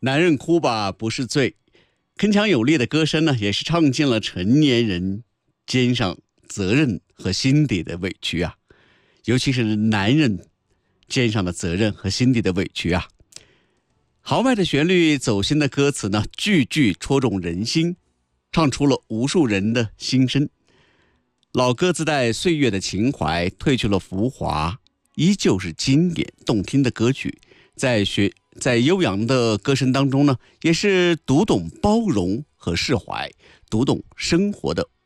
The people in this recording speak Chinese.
男人哭吧不是罪，铿锵有力的歌声呢，也是唱尽了成年人肩上责任和心底的委屈啊，尤其是男人肩上的责任和心底的委屈啊。豪迈的旋律，走心的歌词呢，句句戳中人心，唱出了无数人的心声。老歌自带岁月的情怀，褪去了浮华，依旧是经典动听的歌曲。在悠扬的歌声当中呢，也是读懂包容和释怀，读懂生活的